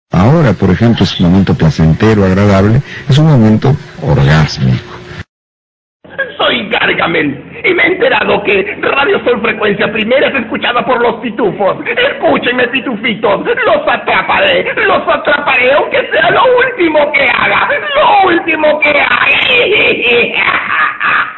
Ahora, por ejemplo, es un momento placentero, agradable, es un momento orgásmico. Soy Gargamel y me he enterado que Radio Sol Frecuencia Primera es escuchada por los pitufos. Escúchenme, pitufitos, los atraparé aunque sea lo último que haga, lo último que haga.